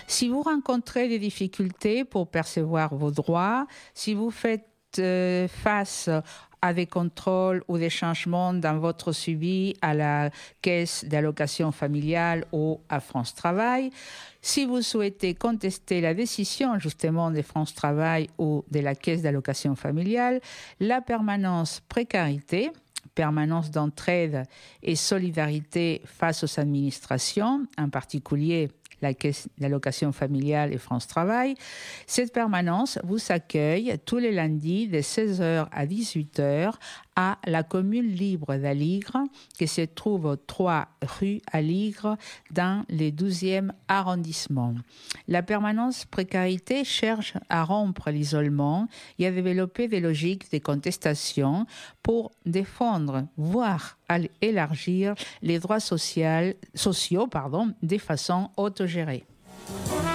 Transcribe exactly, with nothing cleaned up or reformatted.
Si vous rencontrez des difficultés pour percevoir vos droits, si vous faites euh, face à des contrôles ou des changements dans votre suivi à la caisse d'allocation familiale ou à France Travail, si vous souhaitez contester la décision justement de France Travail ou de la caisse d'allocation familiale, la permanence précarité, permanence d'entraide et solidarité face aux administrations, en particulier la Caisse d'allocation familiale et France Travail. Cette permanence vous accueille tous les lundis de seize heures à dix-huit heures à la commune libre d'Aligre, qui se trouve aux trois rue Aligre dans le douzième arrondissement. La permanence précarité cherche à rompre l'isolement et à développer des logiques de contestation pour défendre, voire élargir les droits sociaux, sociaux pardon, de façon autogérée.